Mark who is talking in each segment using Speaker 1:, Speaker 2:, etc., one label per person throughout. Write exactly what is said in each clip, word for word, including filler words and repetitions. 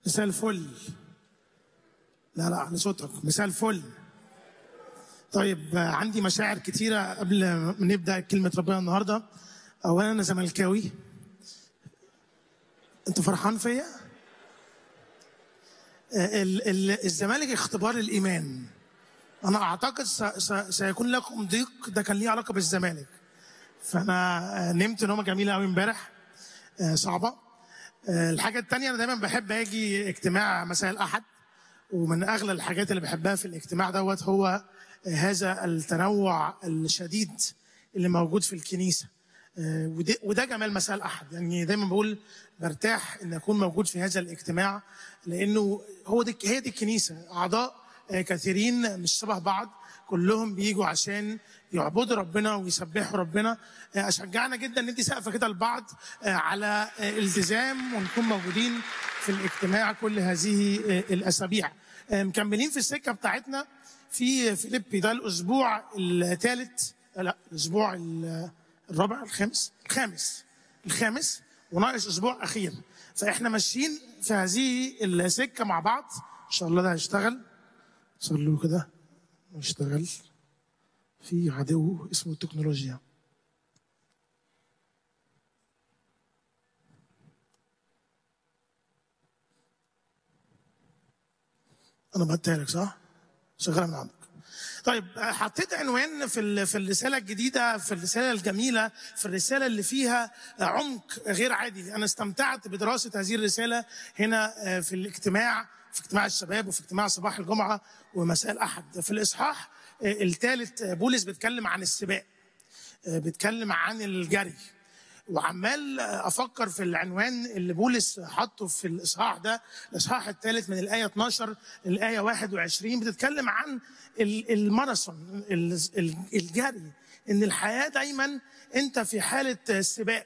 Speaker 1: مساء الفل. لا لا على صوتك. مساء الفل. طيب عندي مشاعر كتيرة قبل ما نبدأ كلمة ربنا النهاردة. أولا أنا زملكاوي. أنت فرحان فيا؟ ال- ال- الزمالك اختبار الإيمان. أنا أعتقد س- س- سيكون لكم ضيق ده كان ليه علاقة بالزمالك. فأنا نمت نومة جميلة أوي امبارح صعبة. الحاجة التانية أنا دايما بحب أجي اجتماع مساء الأحد، ومن أغلى الحاجات اللي بحبها في الاجتماع دوت هو هذا التنوع الشديد اللي موجود في الكنيسة. وده, وده جمال مساء الأحد. يعني دايما بقول برتاح إن أكون موجود في هذا الاجتماع، لأنه هو دي هي دي الكنيسة. أعضاء كثيرين مش شبه بعض، كلهم بيجوا عشان يعبدوا ربنا ويسبحوا ربنا. أشجعنا جدا ندي سقفة كده لبعض على التزام ونكون موجودين في الاجتماع كل هذه الأسابيع. مكملين في السكة بتاعتنا في فيليبي. ده الأسبوع الثالث، لا الأسبوع الرابع الخامس الخامس الخامس وناقص أسبوع أخير. فإحنا ماشيين في هذه السكة مع بعض. إن شاء الله ده هيشتغل. صلوا كده ويشتغل. في عدو اسمه التكنولوجيا. انا بعتها لك صح؟ شغاله من عندك. طيب حطيت عنوان في في الرساله الجديده، في الرساله الجميله، في الرساله اللي فيها عمق غير عادي. انا استمتعت بدراسه هذه الرساله هنا في الاجتماع، في اجتماع الشباب وفي اجتماع صباح الجمعه ومساء الاحد. في الاصحاح الثالث بولس بيتكلم عن السباق، بيتكلم عن الجري، وعمال افكر في العنوان اللي بولس حطه في الاصحاح ده. الاصحاح الثالث من الايه اتناشر للايه واحد وعشرين بتتكلم عن الماراثون، الجري، ان الحياه دايما انت في حاله سباق.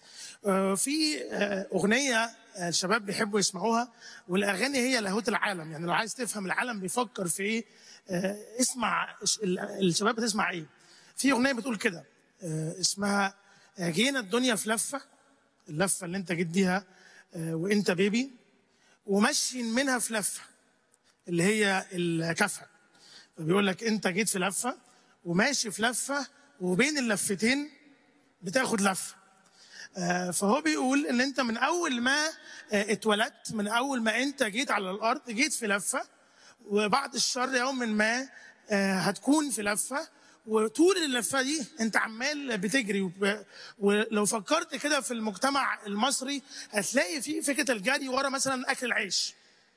Speaker 1: في اغنيه الشباب بيحبوا يسمعوها، والاغاني هي لاهوت العالم. يعني لو عايز تفهم العالم بيفكر في ايه اسمع الشباب بتسمع ايه. في اغنيه بتقول كده اسمها جينا الدنيا في لفه، اللفه اللي انت جيت بيها وانت بيبي، ومشي منها في لفه اللي هي الكفه. فبيقول لك انت جيت في لفه وماشي في لفه، وبين اللفتين بتاخد لفه. فهو بيقول ان انت من اول ما اتولدت، من اول ما انت جيت على الارض جيت في لفه، وبعد الشر يوم ما هتكون في لفه، وطول اللفه دي انت عمال بتجري. ولو فكرت كده في المجتمع المصري هتلاقي فيه فكره الجري ورا مثلا اكل العيش،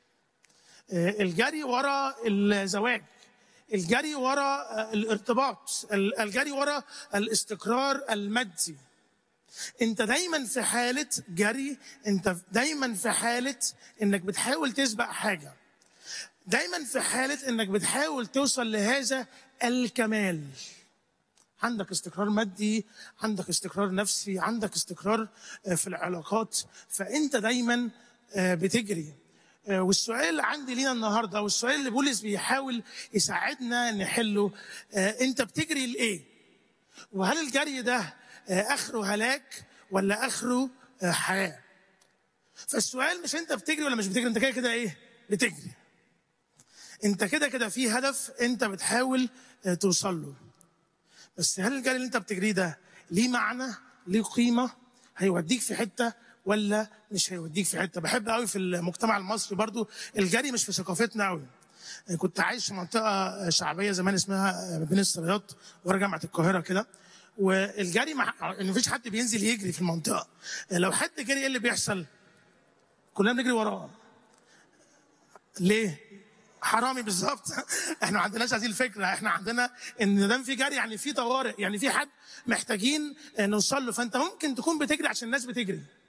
Speaker 1: الجري ورا الزواج، الجري ورا الارتباط، الجري ورا الاستقرار المادي. انت دايما في حاله جري، انت دايما في حاله انك بتحاول تسبق حاجه، دايما في حاله انك بتحاول توصل لهذا الكمال. عندك استقرار مادي، عندك استقرار نفسي، عندك استقرار في العلاقات، فانت دايما بتجري. والسؤال اللي عندي لينا النهارده، والسؤال اللي بولس بيحاول يساعدنا نحله، انت بتجري لايه؟ وهل الجري ده اخره هلاك ولا اخره حياه؟ فالسؤال مش انت بتجري ولا مش بتجري، انت كده كده ايه؟ بتجري. انت كده كده في هدف انت بتحاول توصل له. بس هل الجري اللي انت بتجريه ده ليه معنى، ليه قيمه، هيوديك في حته ولا مش هيوديك في حته؟ بحب قوي في المجتمع المصري برضو الجري مش في ثقافتنا قوي. كنت عايش في منطقه شعبيه زمان اسمها بين السرايات ورا جامعه القاهره كده، والجري مع ان مفيش حد بينزل يجري في المنطقه. لو حد جري ايه اللي بيحصل؟ كلنا بنجري وراه. ليه؟ حرامي بالظبط. احنا ما عندناش هذه الفكره، احنا عندنا ان دام في جري يعني في طوارئ، يعني في حد محتاجين نوصل له. فانت ممكن تكون بتجري عشان الناس بتجري،